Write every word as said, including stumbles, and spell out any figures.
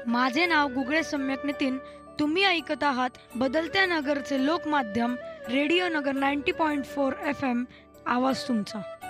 माझे नाव गुगळे सम्यक नितीन. तुम्ही ऐकत आहात बदलत्या नगरचे लोकमाध्यम रेडिओ नगर ninety point four F M. आवाज तुमचा.